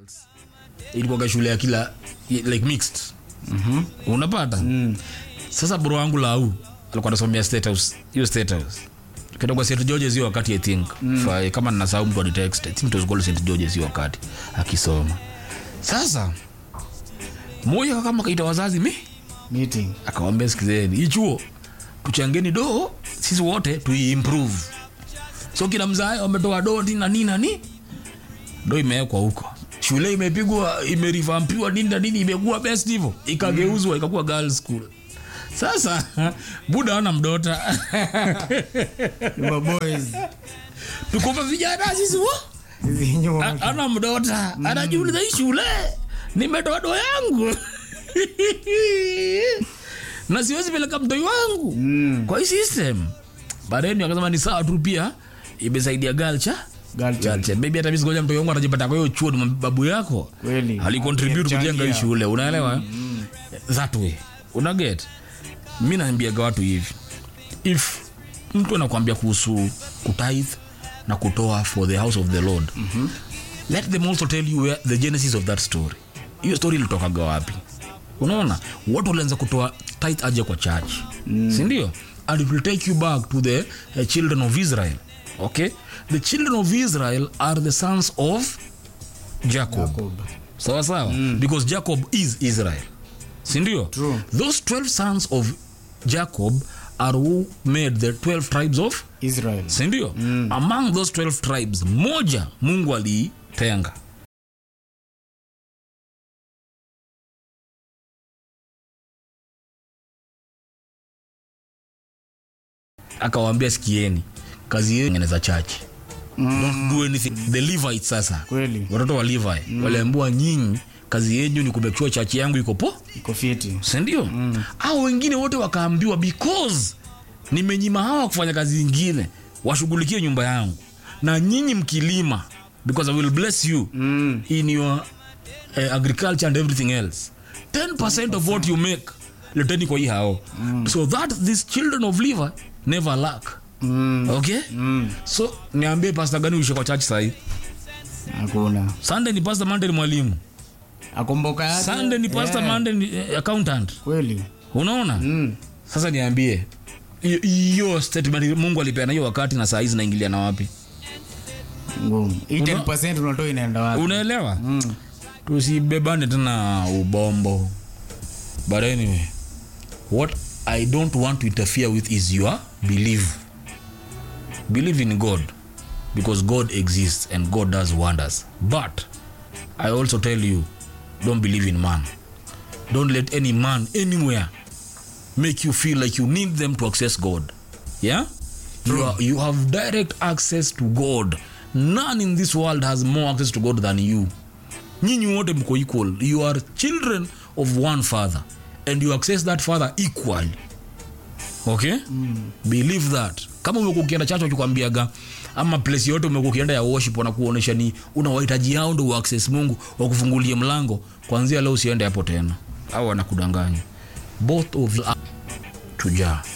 girls. Ilikuwa shule ya kila like mixed. Unapata? Sasa bro wangu Lau alikuwa anasomea State House. Hiyo State House. Kidogo St. George's hiyo wakati I think. Kama ninasahau mtu alitext. I think it was called St. George's hiyo wakati akisoma. Sasa moyo kama kaita wazazi meeting. Akawaambia sikizeni, hii chuo tuchangeni do sisi wote tuimprove. So kila mzae wametoa do na nini do imewekwa huko. Shule imepigwa, imerevampiwa nini imekuwa best hivyo. Ikageuzwa ikakuwa girls school. Sasa buda ana mdota. Ni boys. Tukopa vijana sisi ana mdota. Anajiuliza hii shule nimetoa do yangu. Na siwezi peleka mtoi wangu kwa hii system. Bareni akasema ni sawa tu pia imesaidia galcha. Baby hata mimi ngoja mtoi wangu atajipata kwa hiyo chuo ni babu yako. Kweli. Alicontribute kujenga hii shule. Unaelewa? That way. Una get? Mimi naambia watu hivi. If mtu anakuambia kuhusu kutithe na kutoa for the house of the Lord. Let them also tell you where the genesis of that story. Hiyo story ilitoka wapi? Unaona? Watu walianza kutoa tithe aje kwa church. Si ndio? And it will take you back to the children of Israel. Okay? The children of Israel are the sons of Jacob. Sawa. Because Jacob is Israel. Si ndio? True. Those 12 sons of Jacob are who made the 12 tribes of Israel. Si ndio? Among those 12 tribes, moja Mungu alitenga. Akawaambia sikieni, kazi yenu ni za church. Don't do anything. The Levites sasa. Kweli. Watoto wa Levi waliambiwa nyinyi kazi yenu ni kumekua church yangu iko fiti. Si ndio? Hao wengine wote wakaambiwa because nimenyima hawa kufanya kazi nyingine, washughulikie nyumba yangu. Na nyinyi mkilima because I will bless you in your agriculture and everything else. 10% of what you make leteni kwa hii hao. So that these children of Levi never lack. Okay? So niambie pastor gani uishe kwa church sahi? Hakuna. Sunday ni pastor, Monday ni mwalimu. Akumbuka yake. Sunday ni pastor, Monday ni accountant. Kweli. Unaona? Sasa niambie hiyo statement Mungu alipeana hiyo wakati na saa hizi naingilia na wapi? Ngumu. 10% unatoa inaenda wapi? Unaelewa? Tusibebane tena ubombo. But anyway, what I don't want to interfere with is your belief. Believe in God because God exists and God does wonders. But I also tell you, don't believe in man. Don't let any man anywhere make you feel like you need them to access God. Yeah? You have direct access to God. None in this world has more access to God than you. Nyinyi wote mko equal. You are children of one father and you access that father equally. Okay? Believe that. Kama umekuwa ukienda church wakikwambiaga ama place yote umekuwa ukienda ya worship wanakuonesha ni unawahitaji hao ndio access Mungu wakufungulie mlango, kuanzia leo usiende hapo tena. Au wanakudanganya. Both of them to Jah.